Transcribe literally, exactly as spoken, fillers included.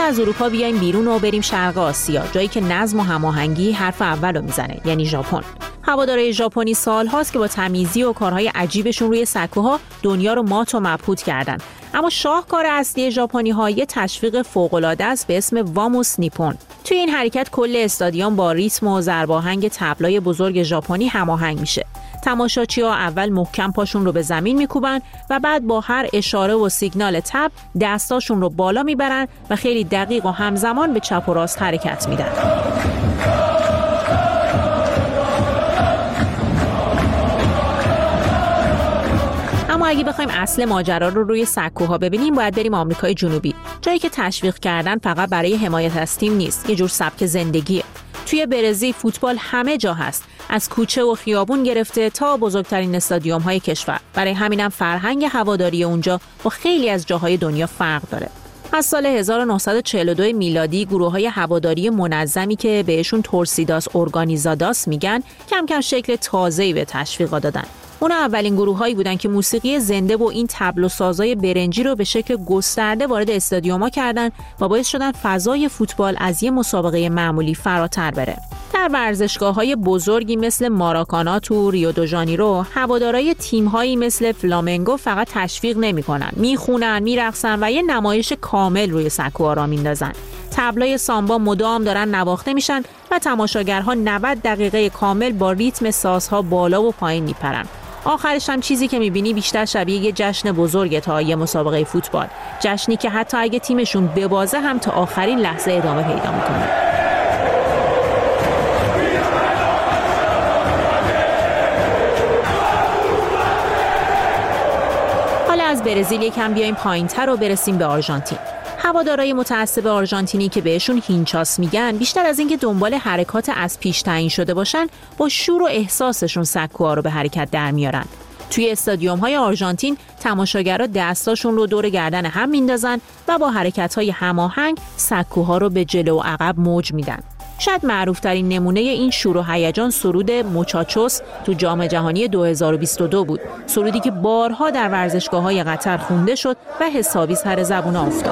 از اروپا بیایم بیرون و بریم شرق آسیا، جایی که نظم و هماهنگی حرف اولو میزنه، یعنی ژاپن. هوادارهای ژاپنی سال‌هاست که با تمیزی و کارهای عجیبشون روی سکوها دنیا رو مات و مبهوت کردن. اما شاهکار اصلی ژاپنی‌ها یه تشویق فوق‌العاده است به اسم واموس نیپون. توی این حرکت کل استادیوم با ریتم و ضرباهنگ طبلای بزرگ ژاپنی هماهنگ میشه. تماشاچی‌ها اول محکم پاشون رو به زمین میکوبن و بعد با هر اشاره و سیگنال تب دستاشون رو بالا میبرن و خیلی دقیق و همزمان به چپ و راست حرکت میدن. اما اگه بخوایم اصل ماجرا رو روی سکوها ببینیم، باید بریم آمریکای جنوبی، جایی که تشویق کردن فقط برای حمایت از تیم نیست، یه جور سبک زندگیه. توی برزیل فوتبال همه جا هست، از کوچه و خیابون گرفته تا بزرگترین استادیوم‌های کشور. برای همینم فرهنگ هواداری اونجا با خیلی از جاهای دنیا فرق داره. از سال هزار و نهصد و چهل و دو میلادی گروه‌های هواداری منظمی که بهشون تورسیداس اورگانیزاداس میگن کم کم شکل تازه‌ای به تشویقا دادن. اونا اولین گروه‌هایی بودن که موسیقی زنده و این طبل و سازای برنجی رو به شکل گسترده وارد استادیوم‌ها کردن و باعث شدن فضای فوتبال از یه مسابقه معمولی فراتر بره. در ورزشگاه‌های بزرگی مثل ماراکانا تو ریو دو ژانیرو، هوادارهای تیم‌هایی مثل فلامنگو فقط تشویق نمی‌کنن، میخونن، میرقصن و یه نمایش کامل روی سکوها را میندازن. طبلای سامبا مدام دارن نواخته میشن و تماشاگرها نود دقیقه کامل با ریتم سازها بالا و پایین میپرن. آخرش هم چیزی که میبینی بیشتر شبیه یه جشن بزرگه تا یه مسابقه فوتبال، جشنی که حتی اگه تیمشون ببازه هم تا آخرین لحظه ادامه پیدا میکنه. حالا از برزیل یکم بیایم پایین‌تر و برسیم به آرژانتین. هوادارهای متعصب آرژانتینی که بهشون هینچاس میگن، بیشتر از اینکه دنبال حرکات از پیش تعیین شده باشن، با شور و احساسشون سکوها رو به حرکت در میارن. توی استادیوم‌های آرژانتین تماشاگرها دستاشون رو دور گردن هم میندازن و با حرکت‌های هماهنگ سکوها رو به جلو و عقب موج میدن. شاید معروف‌ترین نمونه این شور و هیجان سرود موچاچوس تو جام جهانی دو هزار و بیست و دو بود. سرودی که بارها در ورزشگاه‌های قطر خونده شد و حسابی سر زبون افتاد.